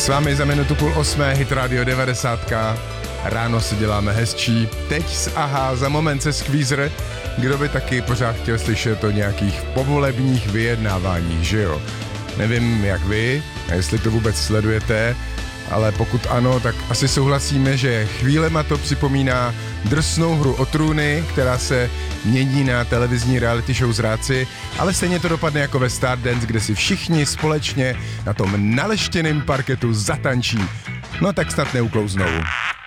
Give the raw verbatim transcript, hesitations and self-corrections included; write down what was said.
S vámi za minutu půl osmé Hit Radio devadesát. Ráno si děláme hezčí. Teď s Aha, za moment se Squeezer. Kdo by taky pořád chtěl slyšet o nějakých povolebních vyjednáváních, že jo? Nevím jak vy, a jestli to vůbec sledujete, ale pokud ano, tak asi souhlasíme, že chvílema to připomíná drsnou hru o trůny, která se mění na televizní reality show Zráci, ale stejně to dopadne jako ve Stardance, kde si všichni společně na tom naleštěném parketu zatančí. No tak snad neuklouznou.